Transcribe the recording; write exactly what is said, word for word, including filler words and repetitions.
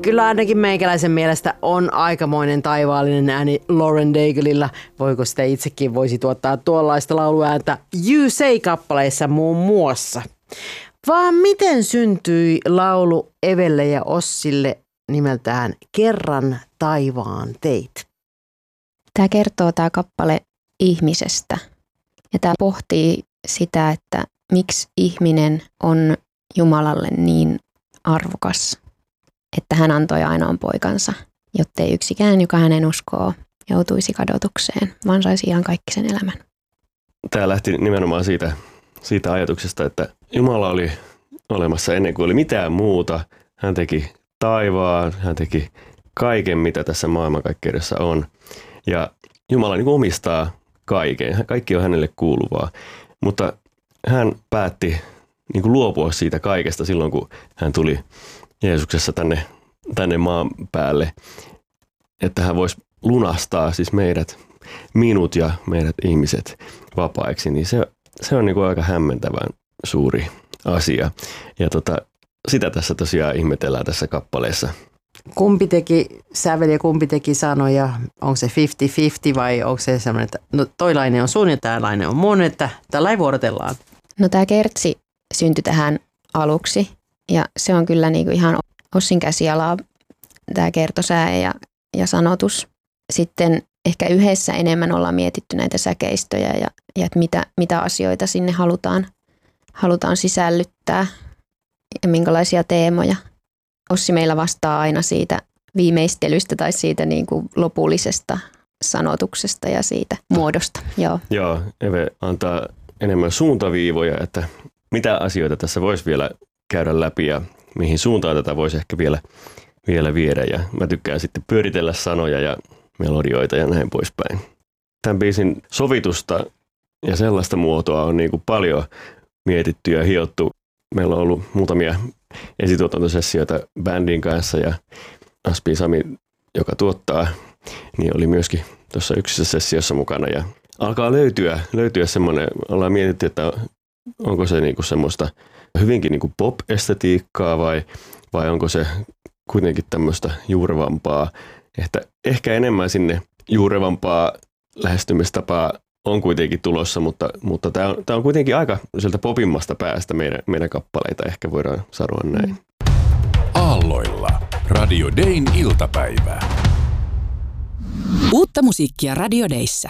Kyllä ainakin meikäläisen mielestä on aikamoinen taivaallinen ääni Lauren Daigleilla. Voiko sitä itsekin voisi tuottaa tuollaista lauluääntä You Say-kappaleissa muun muassa. Vaan miten syntyi laulu Evelle ja Ossille nimeltään Kerran taivaan teit? Tämä kertoo tämä kappale ihmisestä ja tämä pohtii sitä, että miksi ihminen on Jumalalle niin arvokas, että hän antoi ainoan poikansa, jottei yksikään, joka hänen uskoo, joutuisi kadotukseen, vaan saisi ihan kaikki sen elämän. Tämä lähti nimenomaan siitä, siitä ajatuksesta, että Jumala oli olemassa ennen kuin oli mitään muuta. Hän teki taivaan, hän teki kaiken, mitä tässä maailmankaikkeudessa on. Ja Jumala niin kuin omistaa kaiken. Kaikki on hänelle kuuluvaa. Mutta hän päätti niin kuin luopua siitä kaikesta silloin, kun hän tuli Jeesuksessa tänne, tänne maan päälle, että hän voisi lunastaa siis meidät, minut ja meidät ihmiset vapaiksi, niin se, se on niin kuin aika hämmentävän suuri asia. Ja tota, sitä tässä tosiaan ihmetellään tässä kappaleessa. Kumpi teki sävel ja kumpi teki sanoja? Onko se viisikymmentä viisikymmentä vai onko se sellainen, että no toilainen on sun ja tällainen on mun, että tällä vuorotellaan? No tämä kertsi syntyi tähän aluksi ja se on kyllä niinku ihan Ossin käsialaa tämä kertosää ja, ja sanotus. Sitten ehkä yhdessä enemmän ollaan mietitty näitä säkeistöjä ja, ja että mitä, mitä asioita sinne halutaan, halutaan sisällyttää ja minkälaisia teemoja. Ossi meillä vastaa aina siitä viimeistelystä tai siitä niin kuin lopullisesta sanotuksesta ja siitä muodosta. Joo. Joo, Eve antaa enemmän suuntaviivoja, että mitä asioita tässä voisi vielä käydä läpi ja mihin suuntaan tätä voisi ehkä vielä, vielä viedä. Ja mä tykkään sitten pyöritellä sanoja ja melodioita ja näin poispäin. Tämän biisin sovitusta ja sellaista muotoa on niin kuin paljon mietitty ja hiottu. Meillä on ollut muutamia esituotantosessioita bändin kanssa ja Aspi Sami, joka tuottaa, niin oli myöskin tuossa yksissä sessiossa mukana. Ja alkaa löytyä, löytyä semmoinen, ollaan mietitty, että onko se niinku semmoista hyvinkin niinku pop-estetiikkaa vai, vai onko se kuitenkin tämmöistä juurevampaa. Että ehkä enemmän sinne juurevampaa lähestymistapaa on kuitenkin tulossa, mutta, mutta tämä on, tää on kuitenkin aika sieltä popimmasta päästä meidän, meidän kappaleita, ehkä voidaan sanoa näin. Aalloilla. Radio Dayn iltapäivää. Uutta musiikkia Radio Dayssä.